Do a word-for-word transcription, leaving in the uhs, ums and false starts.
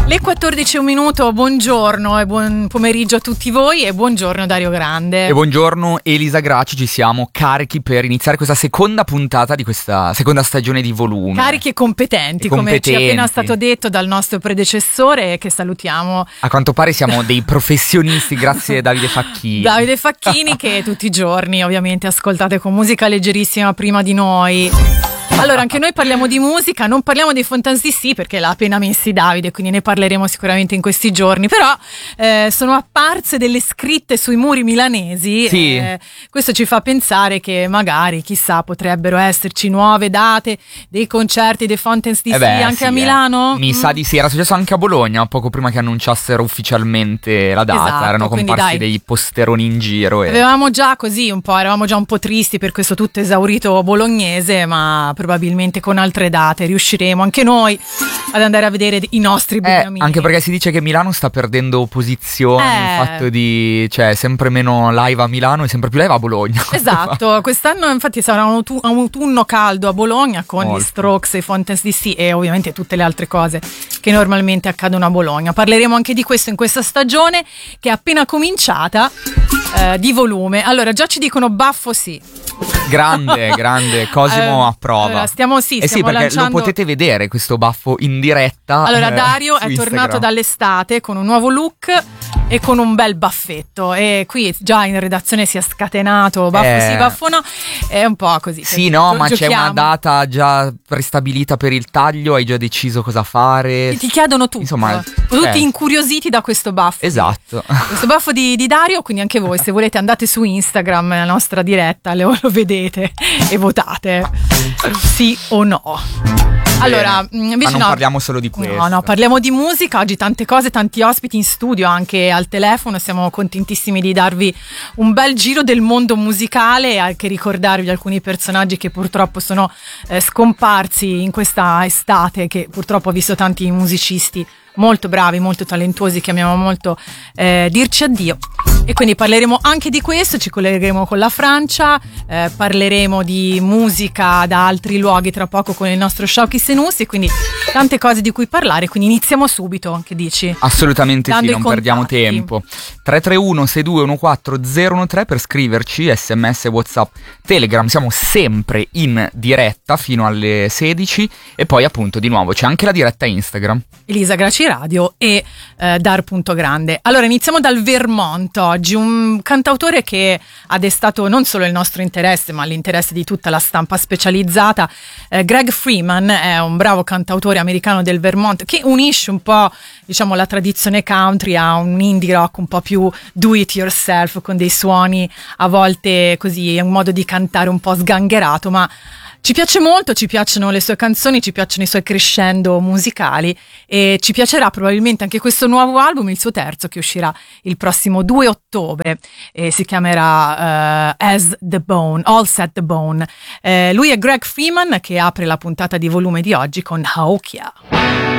Le quattordici e un minuto, buongiorno e buon pomeriggio a tutti voi e buongiorno Dario Grande. E buongiorno Elisa Gracci, ci siamo carichi per iniziare questa seconda puntata di questa seconda stagione di Volume. Carichi e competenti, e come competenti. ci è appena stato detto dal nostro predecessore, che salutiamo. A quanto pare siamo dei professionisti, grazie a Davide Facchini. Davide Facchini che tutti i giorni ovviamente ascoltate con musica leggerissima prima di noi. Allora, anche noi parliamo di musica, non parliamo dei Fontana D C perché l'ha appena messi Davide, quindi ne parleremo sicuramente in questi giorni, però eh, sono apparse delle scritte sui muri milanesi, sì. eh, questo ci fa pensare che magari, chissà, potrebbero esserci nuove date dei concerti dei Fontana D C eh beh, anche sì, a Milano? Eh. Mi mm. sa di sì, era successo anche a Bologna, poco prima che annunciassero ufficialmente la data, esatto, erano comparsi dai, dei posteroni in giro. E... avevamo già così un po', eravamo già un po' tristi per questo tutto esaurito bolognese, ma probabilmente con altre date riusciremo anche noi ad andare a vedere i nostri beniamini. Eh, anche perché si dice che Milano sta perdendo posizioni, eh. il fatto di, cioè, sempre meno live a Milano e sempre più live a Bologna. Esatto, quest'anno infatti sarà un autunno caldo a Bologna con Molto. gli Strokes e Fontana D C e ovviamente tutte le altre cose che normalmente accadono a Bologna. Parleremo anche di questo in questa stagione che è appena cominciata, eh, di Volume. Allora, già ci dicono baffo sì. Grande, grande, Cosimo eh, approva. Allora, stiamo sì, eh stiamo sì, perché lanciando... lo potete vedere questo baffo in diretta. Allora, eh, Dario è Instagram. tornato dall'estate con un nuovo look e con un bel baffetto e qui già in redazione si è scatenato baffo eh... sì, baffo no, è un po' così. Sì, no, ma giochiamo. C'è una data già prestabilita per il taglio, hai già deciso cosa fare. Ti, ti chiedono tutto. Insomma, tutti eh. incuriositi da questo baffo. Esatto. Questo baffo di, di Dario, quindi anche voi se volete andate su Instagram, la nostra diretta, lo, lo vedete e votate sì o no. Allora, invece ma non no, parliamo solo di questo. No, no, parliamo di musica, oggi tante cose, tanti ospiti in studio, anche al telefono, siamo contentissimi di darvi un bel giro del mondo musicale e anche ricordarvi alcuni personaggi che purtroppo sono eh, scomparsi in questa estate, che purtroppo ha visto tanti musicisti molto bravi, molto talentuosi che amiamo molto eh, dirci addio. E quindi parleremo anche di questo, ci collegheremo con la Francia, eh, parleremo di musica da altri luoghi tra poco con il nostro show Chi se Nussi, quindi tante cose di cui parlare, quindi iniziamo subito, che dici? Assolutamente Dando sì, non contatti. perdiamo tempo. tre tre uno sei due uno quattro zero uno tre per scriverci, sms, whatsapp, telegram, siamo sempre in diretta fino alle sedici e poi appunto di nuovo c'è anche la diretta Instagram. Elisa Gracci Radio e eh, Dar.grande. Allora iniziamo dal Vermont oggi, un cantautore che ha destato non solo il nostro interesse ma l'interesse di tutta la stampa specializzata. eh, Greg Freeman è un bravo cantautore americano del Vermont che unisce un po', diciamo, la tradizione country a un indie rock un po' più do it yourself, con dei suoni a volte così, un modo di cantare un po' sgangherato, ma ci piace molto, ci piacciono le sue canzoni, ci piacciono i suoi crescendo musicali e ci piacerà probabilmente anche questo nuovo album, il suo terzo, che uscirà il prossimo due ottobre e si chiamerà uh, As the Bone, All Set the Bone. Eh, lui è Greg Freeman che apre la puntata di Volume di oggi con Haokia.